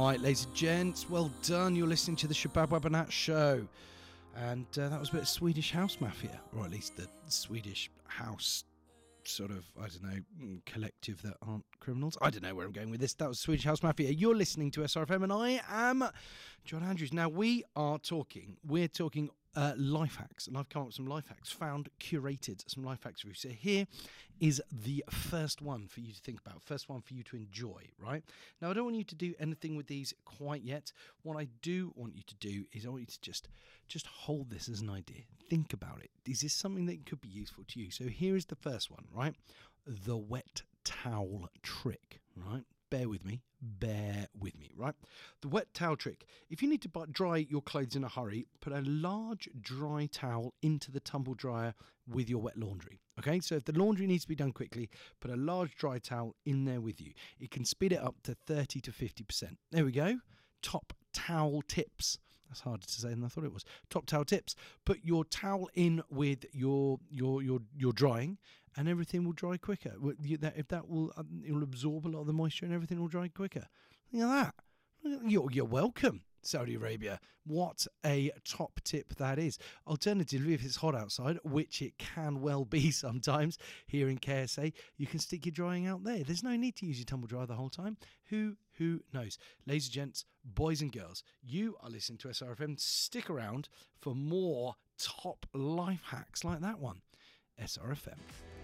right, ladies and gents, well done. You're listening to the Shabab Wabanat Show. And that was a bit of Swedish House Mafia, or at least the Swedish house sort of, I don't know, collective that aren't criminals. I don't know where I'm going with this. That was Swedish House Mafia. You're listening to SRFM and I am John Andrews. Now, we're talking life hacks, and I've come up with some life hacks, curated some life hacks for you. So here is the first one for you to think about, first one for you to enjoy, right? Now, I don't want you to do anything with these quite yet. What I do want you to do is I want you to just hold this as an idea. Think about it. Is this something that could be useful to you? So here is the first one, right? The wet towel trick, right? Bear with me, right? The wet towel trick. If you need to dry your clothes in a hurry, put a large dry towel into the tumble dryer with your wet laundry. Okay, so if the laundry needs to be done quickly, put a large dry towel in there with you. It can speed it up to 30 to 50%. There we go. Top towel tips. That's harder to say than I thought it was. Top towel tips. Put your towel in with your drying, and everything will dry quicker. It'll absorb a lot of the moisture, and everything will dry quicker. Look at that. You're welcome, Saudi Arabia. What a top tip that is. Alternatively, if it's hot outside, which it can well be sometimes here in KSA, you can stick your drying out there. There's no need to use your tumble dryer the whole time. Who knows? Ladies and gents, boys and girls, you are listening to SRFM. Stick around for more top life hacks like that one. SRFM.